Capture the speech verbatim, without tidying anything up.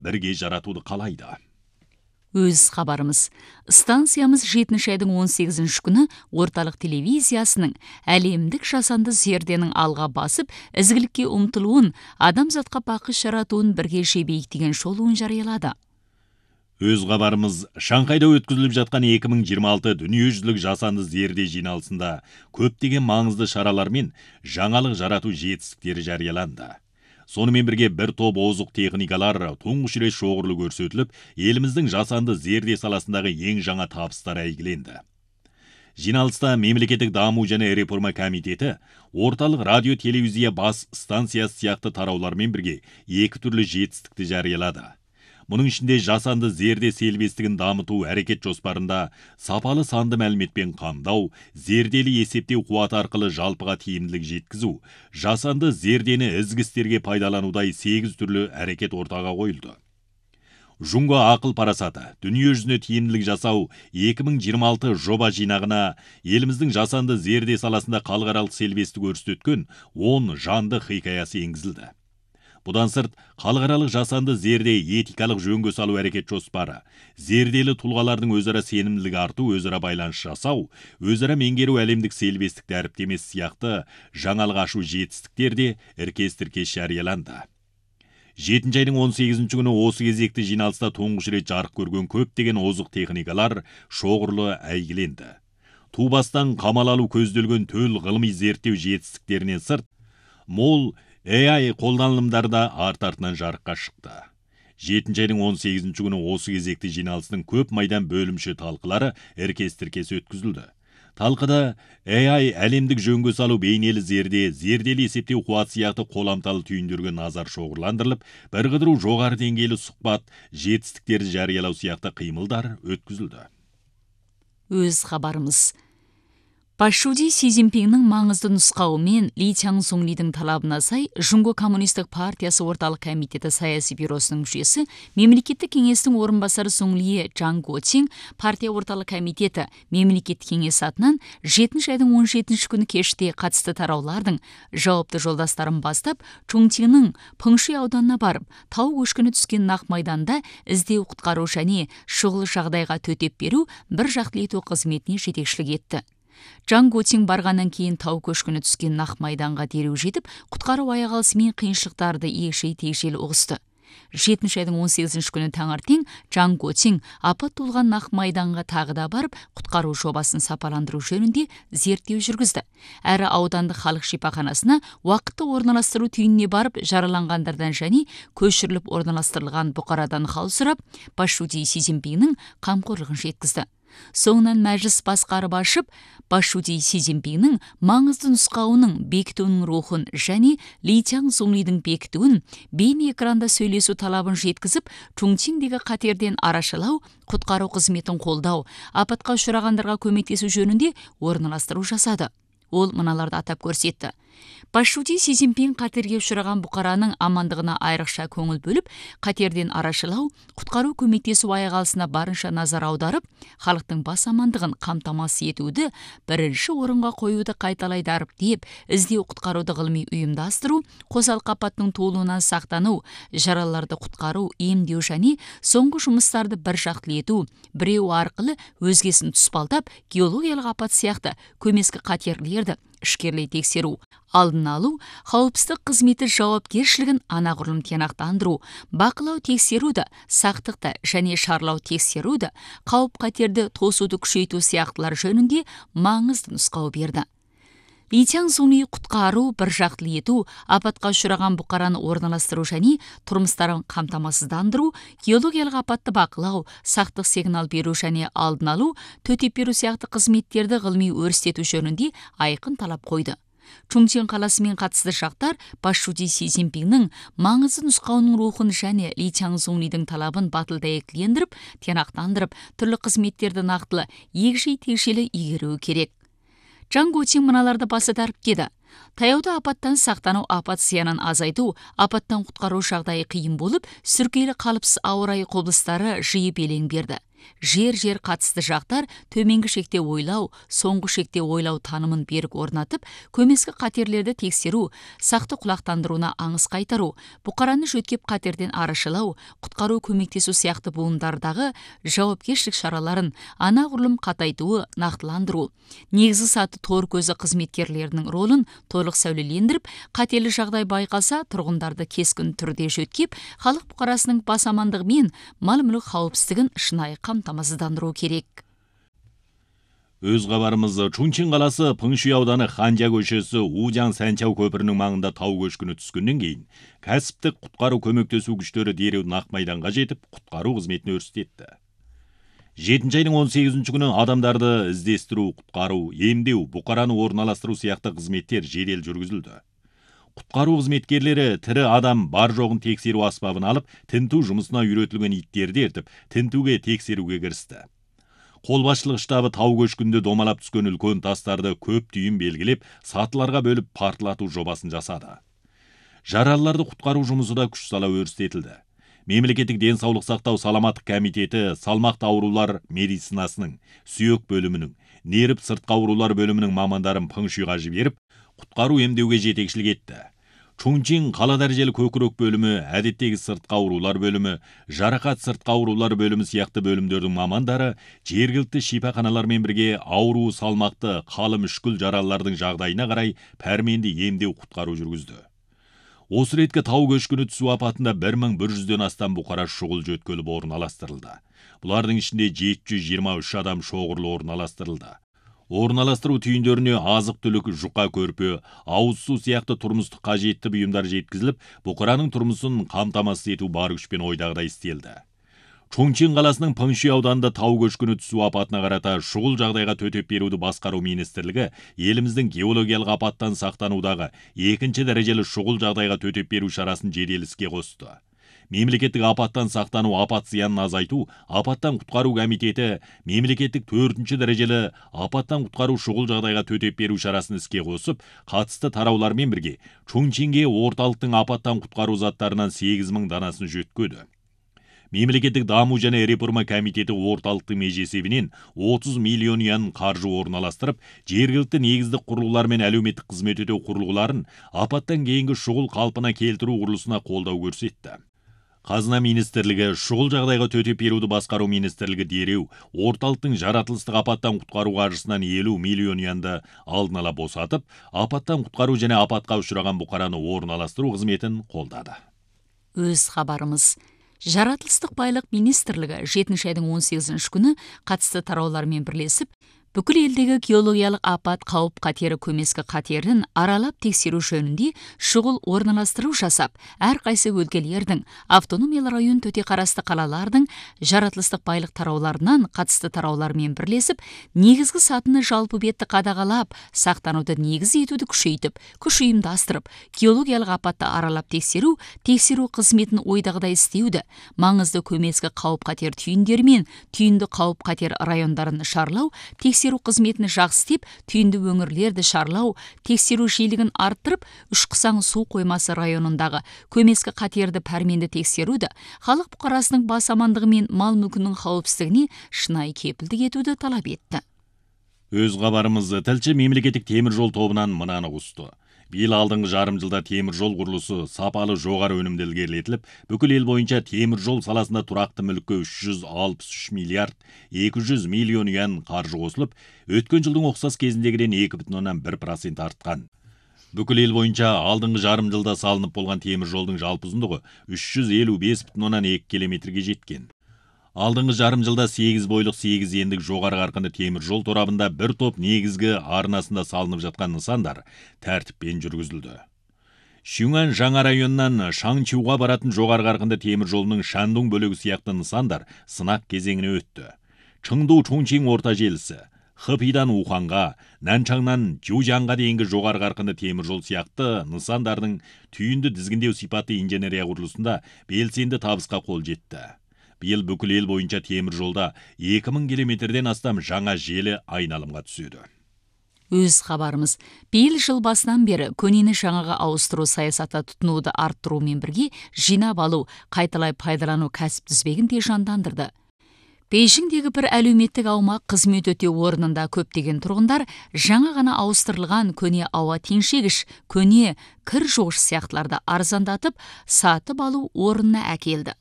бірге жаратуды қалайды. Өз хабарымыз. Станциямыз жетінші айдың он сегізінші күні орталық телевизиясының әлемдік жасанды зерденің алға басып, ізгілікке ұмтылуын, адамзатқа бақыт жаратуын бірге жебейік деген шолуын жариялады. Өз хабарымыз. Шанхайда өткізіліп жатқан екі мың жиырма алты дүниежүзілік жасанды зерде жиналысында көптеген маңызды шаралар мен жаңалық жарату жетістіктері жарияланды. Сонымен бірге бір топ озық техникалар тұңғыш рет шоғырлы көрсетіліп, еліміздің жасанды зерде саласындағы ең жаңа табыстар әйгіленді. Жиналыста мемлекеттік даму және реформа комитеті орталық радио телевизия бас станциясы сияқты тараулармен бірге екі түрлі жетістікті жариялады. Мұның ішінде жасанды зерде селбестігін дамыту әрекет жоспарында сапалы санды мәліметпен қамдау, зерделі есептеу қуаты арқылы жалпыға тиімділік жеткізу, жасанды зердені ізгі істерге пайдаланудай сегіз түрлі әрекет ортаға қойылды. Жунго ақыл парасаты, дүниежүзіне тиімділік жасау екі мың жиырма алты жоба жинағына еліміздің жасанды зерде саласында халықаралық селбесті көрсеткен он жанды хикаясы енгізілді. Бұдан сырт, халықаралық жасанды зерде этикалық жөнге салу әрекет жоспары, зерделі тұлғалардың өзара сенімділігі арту, өзара байланыс жасау, өзара меңгеру әлемдік селбестікті әріптемесі сияқты жаңалық ашу жетістіктер де іркес-тіркес жарияланды. жетінші айдың он сегізінші күні осы кезекті жиналыста тұңғыш рет жарық көрген көптеген озық техникалар шоғырлы әйгіленді. Тубастан қамал алу көзделген төл ғылыми зерттеу жетістіктерінен сырт, мол эй ай қолданылымдарда арт-артынан жарыққа шықты. жетінші айдың он сегізінші күні осы кезекті жиналысының көп майдан бөлімші талқылары іркес-тіркес өткізілді. Талқыда эй ай әлемдік жөнге салу, бейнелі зерде, зерделі есептеу қуат сияқты қоламталы түйіндерге назар шоғырландырылып, бір қыдыру жоғары деңгейлі сұхбат, жетістіктерді жариялау сияқты қимылдар өткізілді. Өз хабарымыз. Пашуди Си Цзиньпиннің маңызды нұсқауымен Ли Чаңсунлидің талабына сай, Жунго коммунистік партиясы орталық комитеті саяси бюросының мүшесі, мемлекеттік кеңестің орынбасары Сунлие Чжан Гочин партия орталық комитеті мемлекеттік кеңес атынан жетінші айдың он жетінші күні кеште қатысты тараулардың жауапты жолдастарын бастап, Чунцинның Пыңши ауданына барып, тау көшкіні түскен нақ майданда іздеу құтқару және шұғыл жағдайға төтеп беру, бір жақты ету қызметіне жетекшілік етті. Чжан Гочин барғаннан кейін тау көшкіні түскен нақ майданға дереу жетіп, құтқару аяғалысымен қиыншылықтарды егшей-тегшейлі ұғысты. жетінші айдың он сегізінші күні таңертең Чжан Гочин апат толған нақ майданға тағы да барып, құтқару жобасын сапаландыру жөнінде зерттеу жүргізді. Әрі аудандық халық шипаханасына уақытты орналастыру түйініне барып, жараланғандардан және көшіріліп орналастырылған бұқарадан хал сұрап, Пашуди Си Цзиньпиннің қамқорлығын жеткізді. Соңынан мәжіліс басқарып ашып, Пашуди Си Цзиньпиннің маңызды нұсқауының бекітуінің рухын және Ли Чаңсунлидің бекітуін бейне экранда сөйлесу талабын жеткізіп, Чунциндегі қатерден арашалау, құтқару қызметін қолдау, апатқа ұшырағандарға көмектесу жөнінде орналастыру жасады. Ол мыналарды атап көрсетті. Пашуди Си Цзиньпин қатерге ұшыраған бұқараның амандығына айрықша көңіл бөліп, қатерден арашылау, құтқару көмектесу аяғалысына барынша назар аударып, халықтың бас амандығын қамтамасыз етуді бірінші орынға қоюды қайталайды деп, іздеу құтқаруды ғылыми ұйымдастыру, қосалқы апаттың толуынан сақтану, жараларды құтқару, емдеу және соңғы жұмыстарды бір жақтылы ету, біреу арқылы өзгесін тұспалдап, геологиялық апат сияқты көмескі қатерлерді ішкерлей тексеру, алдын алу, қауіпсіздік қызметі жауапкершілігін анағұрлым тиянақтандыру, бақылау тексеруді, сақтықты және шарлау тексеруді, қауіп қатерді тосуды күшейту сияқтылар жөнінде маңызды нұсқау берді. Ли Чаңсунли құтқару, бір жақтылы ету, апатқа ұшыраған бұқараны орналастыру және тұрмыстарын қамтамасыздандыру, геологиялық апатты бақылау, сақтық сигнал беру және алдын алу, төтеп беру сияқты қызметтерді ғылыми өрістету жөнінде айқын талап қойды. Чунцин қаласымен қатысты жақтар Пашуди Си Цзиньпиннің маңызды нұсқауының рухын және Ли Чаңсунлидің талабын батыл дәйектілендіріп, тиянақтандырып, түрлі қызметтерді нақтылы, егжей-тегжейлі игеруі керек. Чжан Гочин мыналарды басы дәріптеді. Таяуда апаттан сақтану, апат зиянын азайту, апаттан құтқару жағдайы қиын болып, сүркелі қалыпсыз ауа райы құбылыстары жиі белең берді. Жер-жер қатысты жақтар төменгі шекте ойлау, соңғы шекте ойлау танымын берік орнатып, көмескі қатерлерді тексеру, сақты құлақтандыруына аңыз қайтару, бұқараны жөткеп қатерден арашылау, құтқару көмектесу сияқты буындардағы жауапкершілік шараларын анағұрлым қатайтуы нақтыландыру. Негізгі саты тор көзі қызметкерлерінің ролын толық сәулелендіріп, қателі жағдай байқалса, тұрғындарды кескін түрде жөткеп, халық бұқарасының бас амандығы мен мал-мүлік қауіпсіздігін шынайы қамтамасыздандыру керек. Өз хабарымыз Чунчин қаласы Пыңшуй ауданы Ханжа көшесі Ужан Сәнчау көпірінің маңында тау көшкіні түскеннен кейін, кәсіптік құтқару көмектесу күштері дереу нақ майданға жетіп, құтқару қызметін өрістетті. жетінші айдың он сегізінші күні адамдарды іздестіру, құтқару, емдеу, бұқараны орналастыру сияқты қызметтер жедел жүргізілді. Құтқару қызметкерлері тірі адам бар жоғын тексеру аспабын алып, тінту жұмысына үйретілген иттерді ертіп, тінтуге тексеруге кірісті. Қолбасшылық штабы тау көшкінде домалап түскен үлкен тастарды көп түйін белгілеп, сатыларға бөліп партылату жобасын жасады. Жаралыларды құтқару жұмысы да күш сала өрістетілді. Мемлекеттік денсаулық сақтау саламаттық комитеті салмақты аурулар медицинасының, сүйек бөлімінің, неріп сыртқы аурулар бөлімінің мамандарын Пыңшуйға жіберіп, құтқару емдеуге жетекшілік етті. Чунчин қала дәрежелі көкірек бөлімі, әдеттегі сыртқы аурулар бөлімі, жарақат сыртқы аурулар бөлімі сияқты бөлімдердің мамандары жергілікті шипаханалармен бірге ауру салмақты қалым үшкіл жаралылардың жағдайына қарай пәрменді емдеу құтқару жүргізді. Осы ретке тау көшкіні түсу апатында бір мың бір жүзден астам бұқара шұғыл жөткеліп орналастырылды. Бұлардың ішінде жеті жүз жиырма үш адам шоғырлы орналастырылды. Орналастыру түйіндеріне азық түлік, жұқа көрпе, ауыз су сияқты тұрмыстық қажетті бұйымдар жеткізіліп, бұқараның тұрмысын қамтамасыз ету бар күшпен ойдағыдай істелді. Чунчин қаласының Пыңшуй ауданында тау көшкіні түсу апатына қарата шұғыл жағдайға төтеп беруді басқару министрлігі еліміздің геологиялық апаттан сақтанудағы екінші дәрежелі шұғыл жағдайға төтеп беру шарасын жедел іске қосты. Мемлекеттік апаттан сақтану апат зиянын азайту, апаттан құтқару комитеті мемлекеттік төртінші дәрежелі апаттан құтқару шұғыл жағдайға төтеп беру шарасын іске қосып, қатысты тараулармен бірге Чунчинге орталықтың апаттан құтқару заттарынан сегіз мың данасын жөткеді. Мемлекеттік даму және реформа комитеті орталықтың межесебінен отыз миллион юан қаржы орналастырып, жергілікті негізді құрылғылар мен әлеуметтік қызмет ету құрылғыларын апаттан кейінгі шұғыл қалпына келтіру құрылысына қолдау көрсетті. Қазына министрлігі шұғыл жағдайға төтеп беруді басқару министрлігі дереу орталықтың жаратылыстық апаттан құтқару қаржысынан елу миллион юанды алдын ала босатып, апаттан құтқару және апатқа ұшыраған бұқараны орналастыру қызметін қолдады. Өз хабарымыз. Жаратылыстық байлық министрлігі жетінші айдың он сегізінші күні қатысты тараулармен бірлесіп, бүкіл елдегі геологиялық апат қауіп қатері көмескі қатерін аралап тексеру жөнінде шұғыл орналастыру жасап, әрқайсы өлкелердің, автономиялы район төте қарасты қалалардың жаратылыстық байлық тарауларынан қатысты тараулармен бірлесіп, негізгі сатыны жалпы бетті қадағалап, сақтануды негіз етуді күшейтіп, күш ұйымдастырып, геологиялық апатты аралап тексеру, тексеру қызметін ойдағыдай істеуді, маңызды көмескі қауіп қатер түйіндері мен түйінді қауіп қатер райондарын шарлау, тексеру қызметін жақсы істеп, түйінді өңірлерді шарлау, тексеру жиілігін арттырып, Үшқысаң су қоймасы районындағы көмескі қатерді пәрменді тексеруді, халық бұқарасының бас амандығы мен мал мүлкінің қауіпсіздігіне шынайы кепілдік етуді талап етті. Өз хабарымыз тілші мемлекеттік темір жол тобынан мынаны қосты. Биыл алдыңғы жарым жылда темір жол құрылысы сапалы жоғары өнімді ілгерілетіліп, бүкіл ел бойынша темір жол саласында тұрақты мүлікке үш жүз алпыс үш миллиард екі жүз миллион юан қаржы қосылып, өткен жылдың ұқсас кезіндегіден екі бүтін оннан бір процент артқан. Бүкіл ел бойынша алдыңғы жарым жылда салынып болған темір жолдың жалпы ұзындығы үш жүз елу бес бүтін оннан екі километрге жеткен. Алдыңғы жарым жылда сегіз бойлық сегіз ендік жоғары қарқынды темір жол торабында бір топ негізгі арнасында салынып жатқан нысандар тәртіппен жүргізілді. Шюңан жаңа районынан Шаңчуға баратын жоғары қарқынды темір жолының Шандун бөлігі сияқты нысандар сынақ кезеңіне өтті. Чыңду Чунчин орта желісі, Хыпидан Уханға, Нанчаңнан Жужанға дейінгі жоғары қарқынды темір жол сияқты нысандардың түйінді дізгіндеу сипаты инженерия құрылысында белсенді табысқа қол жетті. Биыл бүкіл ел бойынша темір жолда екі мың километрден астам жаңа желі айналымға түседі. Өз хабарымыз. Биыл жыл басынан бері көнені жаңаға ауыстыру саясаты тұтынуды арттырумен бірге жинап алу, қайталай пайдалану кәсіп тізбегін де жандандырды. Бейжіңдегі бір әлеуметтік аумақ қызмет өтеу орнында көптеген тұрғындар жаңа ғана ауыстырылған көне ауа теңшегіш, көне кір жуғыш сияқтыларды арзандатып, сатып алу орнына әкелді.